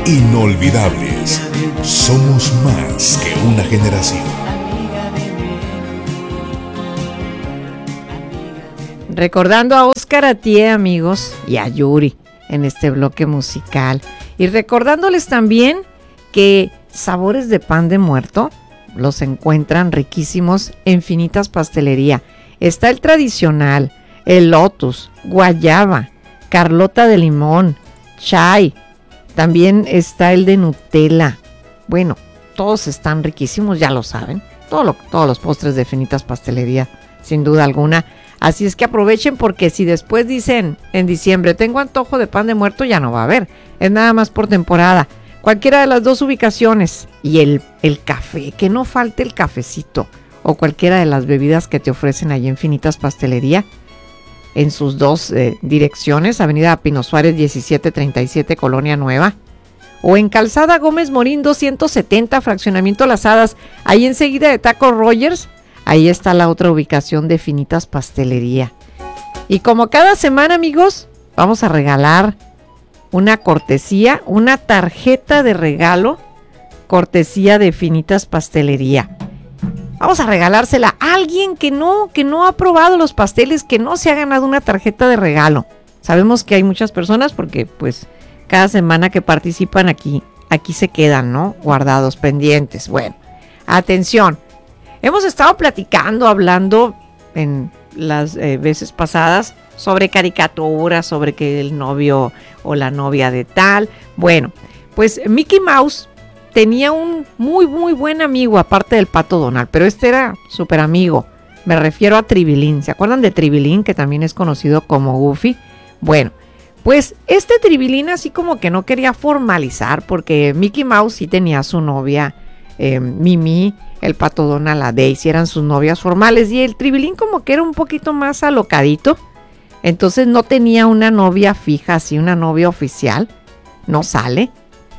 Inolvidables. Somos más que una generación. Recordando a Óscar Atié, amigos, y a Yuri en este bloque musical. Y recordándoles también que sabores de pan de muerto los encuentran riquísimos en Finitas Pastelería. Está el tradicional, el Lotus, guayaba, Carlota de limón, chai. También está el de Nutella. Bueno, todos están riquísimos, ya lo saben. Todos los postres de Finitas Pastelería, sin duda alguna. Así es que aprovechen, porque si después dicen en diciembre, tengo antojo de pan de muerto, ya no va a haber. Es nada más por temporada. Cualquiera de las dos ubicaciones. Y el café, que no falte el cafecito. O cualquiera de las bebidas que te ofrecen allí en Finitas Pastelería. En sus dos direcciones, Avenida Pino Suárez 1737, Colonia Nueva, o en Calzada Gómez Morín 270, Fraccionamiento Las Hadas, ahí enseguida de Taco Rogers. Ahí está la otra ubicación de Finitas Pastelería. Y como cada semana, amigos, vamos a regalar una cortesía, una tarjeta de regalo, cortesía de Finitas Pastelería. Vamos a regalársela a alguien que no ha probado los pasteles, que no se ha ganado una tarjeta de regalo. Sabemos que hay muchas personas porque pues cada semana que participan aquí se quedan, ¿no? Guardados, pendientes. Bueno, atención. Hemos estado hablando en las veces pasadas sobre caricaturas, sobre que el novio o la novia de tal. Bueno, pues Mickey Mouse tenía un muy buen amigo, aparte del Pato Donald, pero este era súper amigo. Me refiero a Tribilín. ¿Se acuerdan de Tribilín, que también es conocido como Goofy? Bueno, pues este Tribilín así como que no quería formalizar, porque Mickey Mouse sí tenía a su novia, Mimi, el Pato Donald, la Daisy, eran sus novias formales, y el Tribilín como que era un poquito más alocadito, entonces no tenía una novia fija, así una novia oficial, no sale,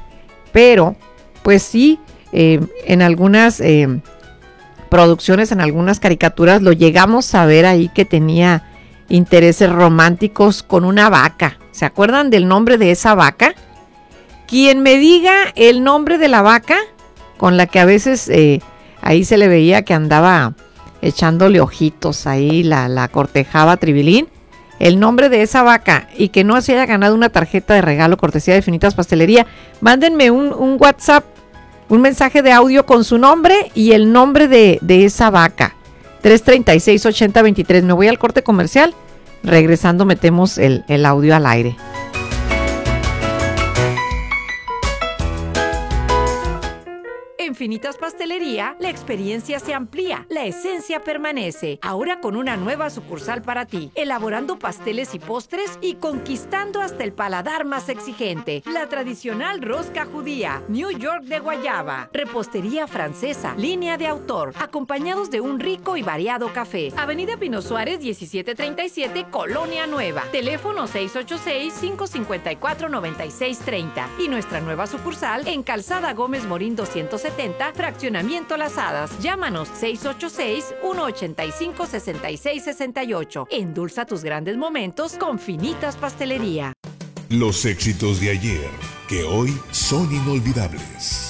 pero pues sí, en algunas producciones, en algunas caricaturas, lo llegamos a ver ahí que tenía intereses románticos con una vaca. ¿Se acuerdan del nombre de esa vaca? Quien me diga el nombre de la vaca, con la que a veces ahí se le veía que andaba echándole ojitos, ahí la cortejaba Tribilín, el nombre de esa vaca, y que no se haya ganado una tarjeta de regalo cortesía de Finitas Pastelería, mándenme un WhatsApp, un mensaje de audio con su nombre y el nombre de esa vaca. 336-8023. Me voy al corte comercial. Regresando metemos el audio al aire. En Finitas Pastelería, la experiencia se amplía, la esencia permanece. Ahora con una nueva sucursal para ti, elaborando pasteles y postres y conquistando hasta el paladar más exigente. La tradicional rosca judía, New York de guayaba, repostería francesa, línea de autor, acompañados de un rico y variado café. Avenida Pino Suárez 1737, Colonia Nueva. Teléfono 686-554-9630. Y nuestra nueva sucursal en Calzada Gómez Morín 270, Fraccionamiento Las Hadas. Llámanos 686-185-6668. Endulza tus grandes momentos con Finitas Pastelería. Los éxitos de ayer, que hoy son inolvidables.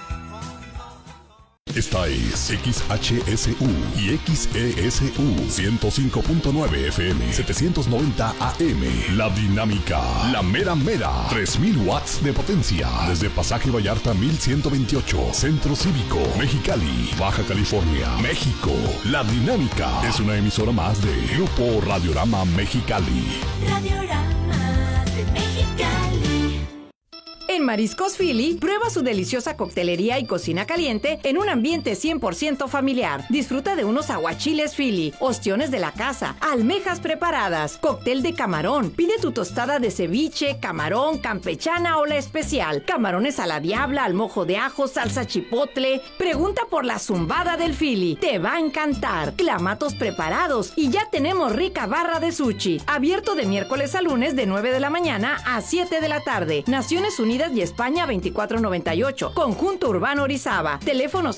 Esta es XHSU y XESU 105.9 FM, 790 AM. La Dinámica, la mera 3000 watts de potencia. Desde Pasaje Vallarta 1128, Centro Cívico, Mexicali, Baja California, México. La Dinámica es una emisora más de Grupo Radiorama Mexicali. Radiorama de Mexicali. En Mariscos Philly, prueba su deliciosa coctelería y cocina caliente en un ambiente 100% familiar. Disfruta de unos aguachiles Philly, ostiones de la casa, almejas preparadas, cóctel de camarón. Pide tu tostada de ceviche, camarón, campechana o la especial. Camarones a la diabla, al mojo de ajo, salsa chipotle. Pregunta por la zumbada del Philly. Te va a encantar. Clamatos preparados y ya tenemos rica barra de sushi. Abierto de miércoles a lunes de 9 de la mañana a 7 de la tarde. Naciones Unidas y España 2498. Conjunto Urbano Orizaba. Teléfono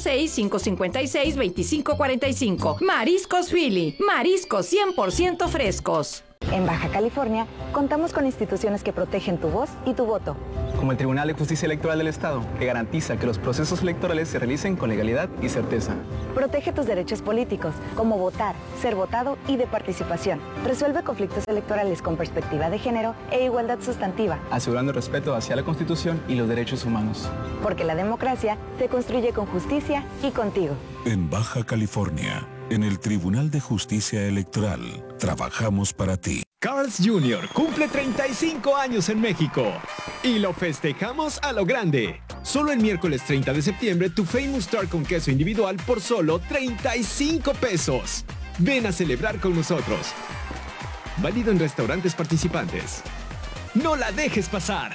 686-556-2545. Mariscos Philly. Mariscos 100% frescos. En Baja California, contamos con instituciones que protegen tu voz y tu voto. como el Tribunal de Justicia Electoral del Estado, que garantiza que los procesos electorales se realicen con legalidad y certeza. Protege tus derechos políticos, como votar, ser votado y de participación. Resuelve conflictos electorales con perspectiva de género e igualdad sustantiva, asegurando el respeto hacia la Constitución y los derechos humanos. Porque la democracia se construye con justicia y contigo. En Baja California, en el Tribunal de Justicia Electoral, trabajamos para ti. Carl's Jr. cumple 35 años en México y lo festejamos a lo grande. Solo el miércoles 30 de septiembre tu Famous Star con queso individual por solo 35 pesos. Ven a celebrar con nosotros. Válido en restaurantes participantes. ¡No la dejes pasar!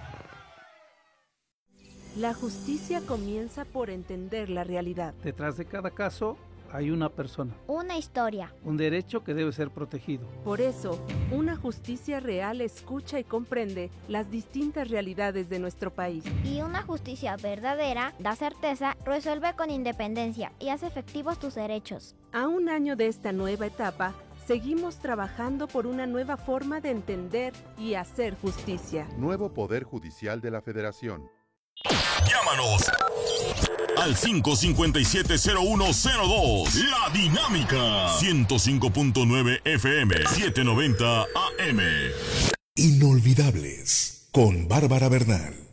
La justicia comienza por entender la realidad. Detrás de cada caso hay una persona, una historia, un derecho que debe ser protegido. Por eso, una justicia real escucha y comprende las distintas realidades de nuestro país. Y una justicia verdadera da certeza, resuelve con independencia y hace efectivos tus derechos. A un año de esta nueva etapa, seguimos trabajando por una nueva forma de entender y hacer justicia. Nuevo Poder Judicial de la Federación. Llámanos al 557-0102. La Dinámica. 105.9 FM. 790 AM. Inolvidables con Bárbara Bernal.